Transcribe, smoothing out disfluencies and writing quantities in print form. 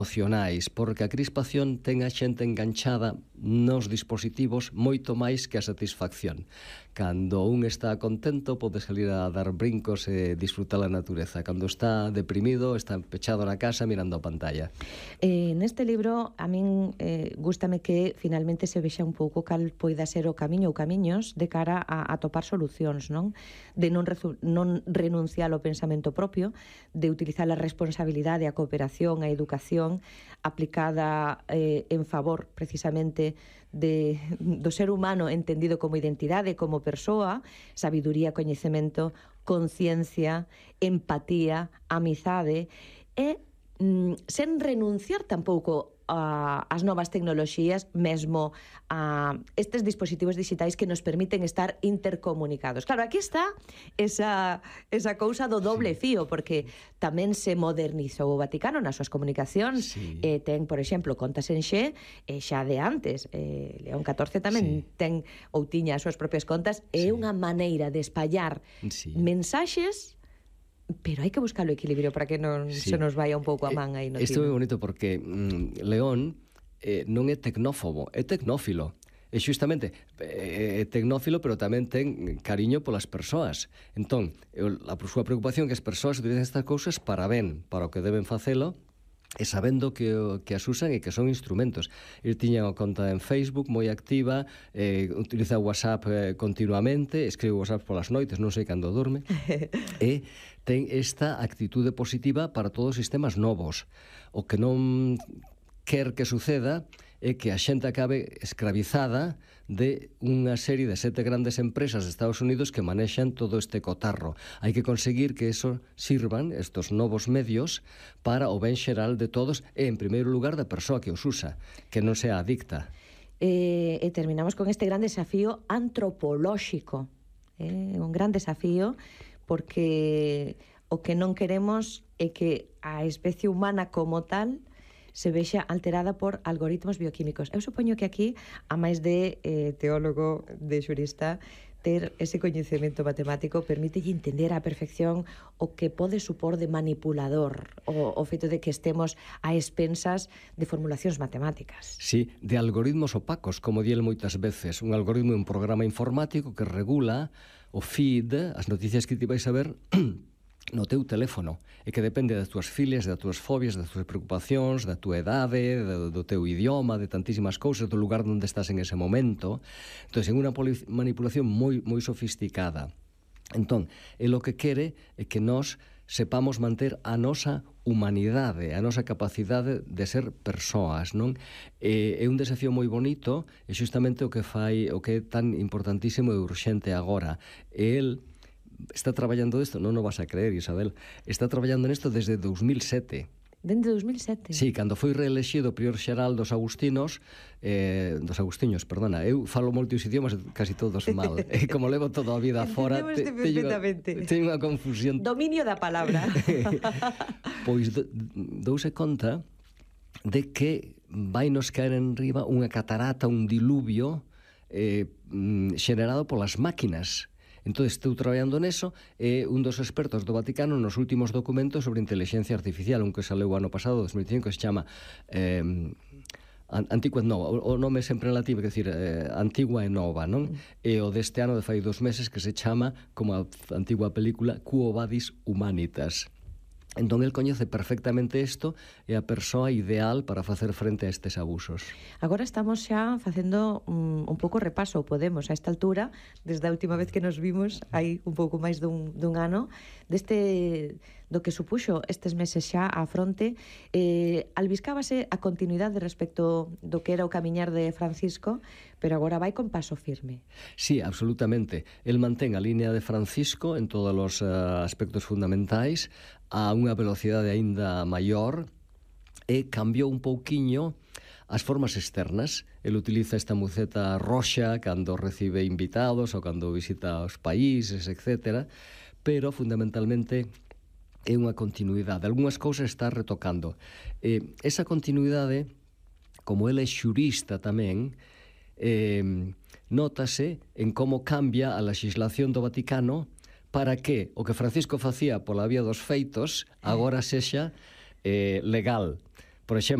emocionais, porque a crispación ten a xente enganchada nos dispositivos moito máis que a satisfacción. Cando un está contento, pode salir a dar brincos e disfrutar a natureza. Cando está deprimido, está pechado na casa mirando a pantalla. Neste libro, a min gústame que finalmente se vexa un pouco cal poida ser o camiño ou camiños de cara a topar solucións, non? De non renunciar ao pensamento propio, de utilizar a responsabilidade, a cooperación, a educación aplicada en favor precisamente do ser humano entendido como identidade, como persoa, sabiduría, coñecemento, conciencia, empatía, amizade e sen renunciar tampouco ás novas tecnoloxías, mesmo a estes dispositivos digitais que nos permiten estar intercomunicados. Claro, aquí está esa cousa do doble fío, porque tamén se modernizou o Vaticano nas súas comunicacións, ten, por exemplo, contas en xe, xa de antes, León XIV tamén ten ou tiña as súas propias contas, é unha maneira de espallar mensaxes, pero hai que buscar o equilibrio para que non se nos vaya un pouco a man aí no tiro. Isto é moi bonito porque León non é tecnófobo, é tecnófilo. E xustamente é tecnófilo, pero tamén ten cariño polas persoas. Entón, a súa preocupación que as persoas utilicen estas cousas para ben, para o que deben facelo, e sabendo que as usan e que son instrumentos. El tiña unha conta en Facebook moi activa, utiliza o WhatsApp continuamente, escribe o WhatsApp polas noites, non sei cando dorme, e ten esta actitude positiva para todos os sistemas novos. O que non quer que suceda é que a xente acabe escravizada de unha serie de 7 grandes empresas de Estados Unidos que manexan todo este cotarro. Hai que conseguir que eso sirvan, estos novos medios, para o ben xeral de todos e, en primeiro lugar, da persoa que os usa, que non sea adicta. E terminamos con este gran desafío antropolóxico. Un gran desafío porque o que non queremos é que a especie humana como tal se vexa alterada por algoritmos bioquímicos. Eu supoño que aquí, a máis de teólogo, de xurista, ter ese coñecemento matemático permítelle entender á perfección o que pode supor de manipulador o feito de que estemos a expensas de formulacións matemáticas. Sí, de algoritmos opacos, como di el moitas veces. Un algoritmo é un programa informático que regula o feed, as noticias que ti vais a ver no teu teléfono, e que depende das túas filias, das túas fobias, das túas preocupacións, da túa edade, do teu idioma, de tantísimas cousas, do lugar onde estás en ese momento. Entón, é unha manipulación moi sofisticada. Entón, é o que quere é que nós sepamos manter a nosa humanidade, a nosa capacidade de ser persoas, non? É un desafío moi bonito, e xustamente o que é tan importantísimo e urxente agora. El está traballando isto, non o vas a creer, Isabel, está traballando nisto desde 2007. Dende 2007? Sí, cando foi reelexido prior xeral dos agustiños, perdona, eu falo moitos idiomas, casi todos mal, e como levo toda a vida fora, teño unha confusión. Dominio da palabra. Pois douse conta de que vai nos caer en riba unha catarata, un diluvio xenerado polas máquinas. Entón, estou traballando neso, e un dos expertos do Vaticano nos últimos documentos sobre inteligencia artificial, un que saleu o ano pasado, 2005, que se chama Antigua e Nova, o nome sempre en latín, quer dicir, Antigua e Nova, non? E o deste ano de fai 2 meses que se chama, como a antigua película, Quo Vadis Humanitas. Entón, el coñece perfectamente isto, e a persoa ideal para facer frente a estes abusos. Agora estamos xa facendo un pouco repaso, podemos, a esta altura, desde a última vez que nos vimos, hai un pouco máis dun ano, do que supuxo estes meses xa á fronte, albiscábase a continuidade respecto do que era o camiñar de Francisco, pero agora vai con paso firme. Sí, absolutamente. El mantén a línea de Francisco en todos os aspectos fundamentais, a unha velocidade aínda maior, e cambiou un pouquiño as formas externas. El utiliza esta muceta roxa cando recibe invitados ou cando visita os países, etc. Pero, fundamentalmente, é unha continuidade. Algúnas cousas está retocando. Esa continuidade, como ele é xurista tamén, nótase en como cambia a legislación do Vaticano para que o que Francisco facía pola vía dos feitos agora sexa legal. Por exemplo,